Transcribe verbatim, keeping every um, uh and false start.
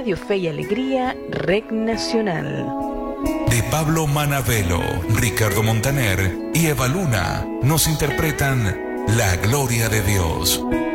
Radio Fe y Alegría, R E C Nacional. De Pablo Manavelo, Ricardo Montaner y Eva Luna nos interpretan La Gloria de Dios.